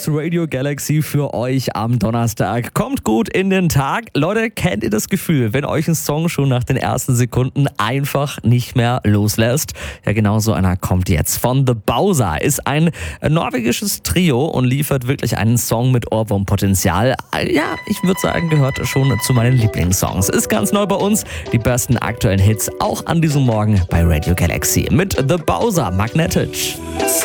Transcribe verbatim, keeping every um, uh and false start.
Hits Radio Galaxy für euch am Donnerstag. Kommt gut in den Tag. Leute, kennt ihr das Gefühl, wenn euch ein Song schon nach den ersten Sekunden einfach nicht mehr loslässt? Ja, genau so einer kommt jetzt. Von The Bowser ist ein norwegisches Trio und liefert wirklich einen Song mit Ohrwurmpotenzial. Ja, ich würde sagen, gehört schon zu meinen Lieblingssongs. Ist ganz neu bei uns. Die besten aktuellen Hits auch an diesem Morgen bei Radio Galaxy mit The Bowser, Magnetic.